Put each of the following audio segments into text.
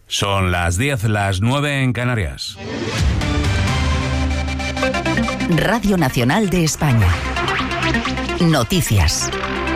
Son las 10, las 9 en Canarias. Radio Nacional de España. Noticias.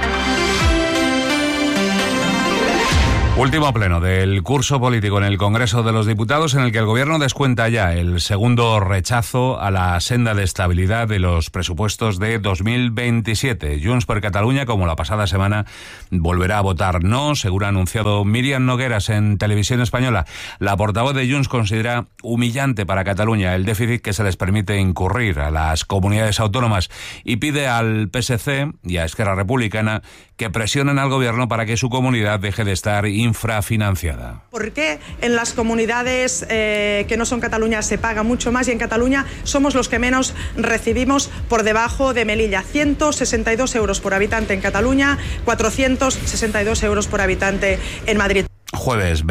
Último pleno del curso político en el Congreso de los Diputados, en el que el Gobierno descuenta ya el segundo rechazo a la senda de estabilidad de los presupuestos de 2027. Junts per Catalunya, como la pasada semana, volverá a votar no, según ha anunciado Míriam Nogueras en Televisión Española. La portavoz de Junts considera humillante para Cataluña el déficit que se les permite incurrir a las comunidades autónomas y pide al PSC y a Esquerra Republicana que presionen al Gobierno para que su comunidad deje de estar infrafinanciada. ¿Por qué en las comunidades que no son Cataluña se paga mucho más y en Cataluña somos los que menos recibimos por debajo de Melilla? 162 euros por habitante en Cataluña, 462 euros por habitante en Madrid. Jueves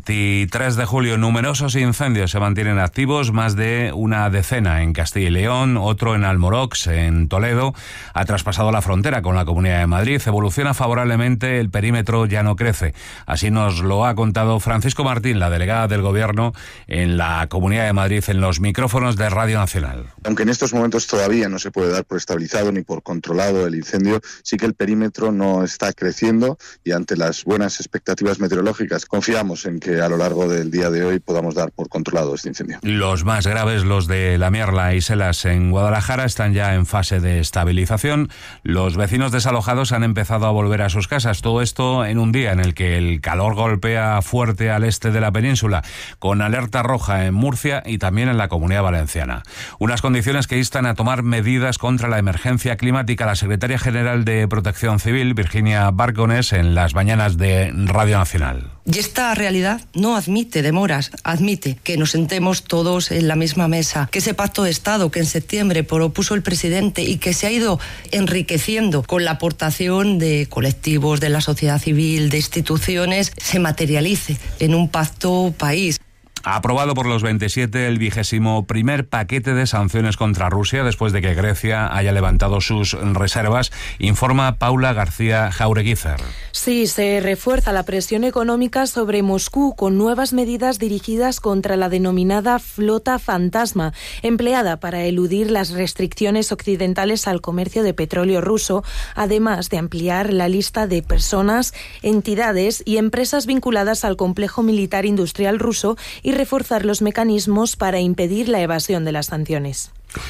23 de julio, numerosos incendios se mantienen activos, más de una decena en Castilla y León, otro en Almorox, en Toledo. Ha traspasado la frontera con la Comunidad de Madrid, evoluciona favorablemente, el perímetro ya no crece. Así nos lo ha contado Francisco Martín, la delegada del Gobierno en la Comunidad de Madrid, en los micrófonos de Radio Nacional. Aunque en estos momentos todavía no se puede dar por estabilizado ni por controlado el incendio, sí que el perímetro no está creciendo y ante las buenas expectativas meteorológicas confiamos en que a lo largo del día de hoy podamos dar por controlado este incendio. Los más graves, los de La Mierla y Selas en Guadalajara, están ya en fase de estabilización. Los vecinos desalojados han empezado a volver a sus casas. Todo esto en un día en el que el calor golpea fuerte al este de la península, con alerta roja en Murcia y también en la Comunidad Valenciana. Unas condiciones que instan a tomar medidas contra la emergencia climática. La secretaria general de Protección Civil, Virginia Barcones, en las mañanas de Radio Nacional. Y esta realidad no admite demoras, admite que nos sentemos todos en la misma mesa, que ese pacto de Estado que en septiembre propuso el presidente y que se ha ido enriqueciendo con la aportación de colectivos, de la sociedad civil, de instituciones, se materialice en un pacto país. Ha aprobado por los 27 el 21º paquete de sanciones contra Rusia después de que Grecia haya levantado sus reservas, informa Paula García Jaureguízar. Sí, se refuerza la presión económica sobre Moscú con nuevas medidas dirigidas contra la denominada flota fantasma, empleada para eludir las restricciones occidentales al comercio de petróleo ruso, además de ampliar la lista de personas, entidades y empresas vinculadas al complejo militar industrial ruso y reforzar los mecanismos para impedir la evasión de las sanciones.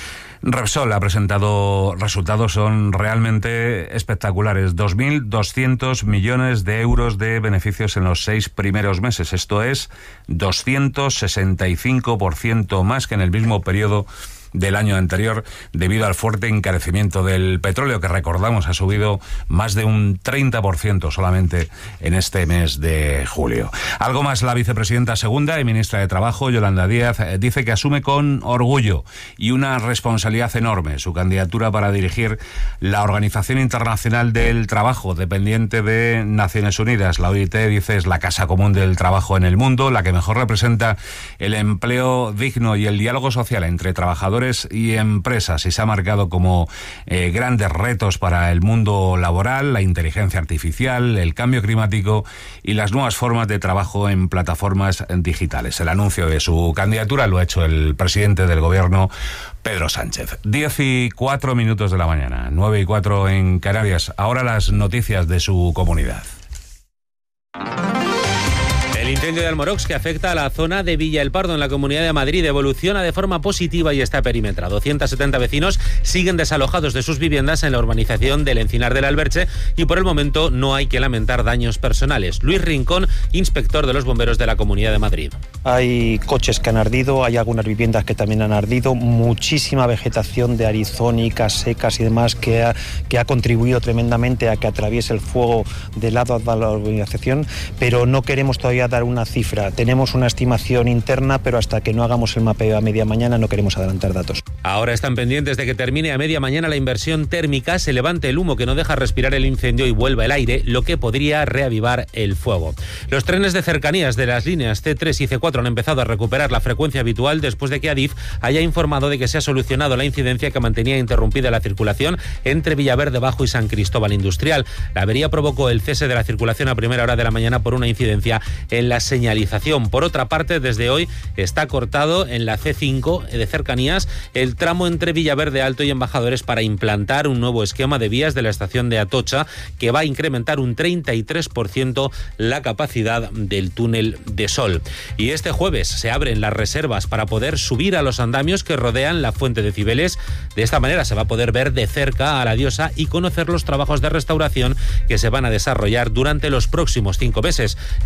Repsol ha presentado resultados, son realmente espectaculares. 2.200 millones de euros de beneficios en los 6 primeros meses. Esto es 265% más que en el mismo periodo del año anterior, debido al fuerte encarecimiento del petróleo, que recordamos ha subido más de un 30% solamente en este mes de julio. Algo más, la vicepresidenta segunda y ministra de Trabajo, Yolanda Díaz, dice que asume con orgullo y una responsabilidad enorme su candidatura para dirigir la Organización Internacional del Trabajo, dependiente de Naciones Unidas. La OIT, dice, es la casa común del trabajo en el mundo, la que mejor representa el empleo digno y el diálogo social entre trabajadores y empresas, y se ha marcado como grandes retos para el mundo laboral, la inteligencia artificial, el cambio climático y las nuevas formas de trabajo en plataformas digitales. El anuncio de su candidatura lo ha hecho el presidente del Gobierno, Pedro Sánchez. 10:04 de la mañana, 9:04 en Canarias. Ahora las noticias de su comunidad. El incendio de Almorox, que afecta a la zona de Villa El Pardo en la Comunidad de Madrid, evoluciona de forma positiva y está perimetrado. 170 vecinos siguen desalojados de sus viviendas en la urbanización del Encinar del Alberche y por el momento no hay que lamentar daños personales. Luis Rincón, inspector de los bomberos de la Comunidad de Madrid. Hay coches que han ardido, hay algunas viviendas que también han ardido, muchísima vegetación de arizónicas, secas y demás que ha contribuido tremendamente a que atraviese el fuego de lado a la urbanización, pero no queremos todavía dar una cifra. Tenemos una estimación interna, pero hasta que no hagamos el mapeo a media mañana no queremos adelantar datos. Ahora están pendientes de que termine a media mañana la inversión térmica, se levante el humo que no deja respirar el incendio y vuelva el aire, lo que podría reavivar el fuego. Los trenes de cercanías de las líneas C3 y C4 han empezado a recuperar la frecuencia habitual después de que Adif haya informado de que se ha solucionado la incidencia que mantenía interrumpida la circulación entre Villaverde Bajo y San Cristóbal Industrial. La avería provocó el cese de la circulación a primera hora de la mañana por una incidencia en en la señalización. Por otra parte, desde hoy está cortado en la C5 de cercanías el tramo entre Villaverde Alto y Embajadores para implantar un nuevo esquema de vías de la estación de Atocha que va a incrementar un 33% la capacidad del túnel de Sol. Y este jueves se abren las reservas para poder subir a los andamios que rodean la Fuente de Cibeles. De esta manera se va a poder ver de cerca a la diosa y conocer los trabajos de restauración que se van a desarrollar durante los próximos 5 meses.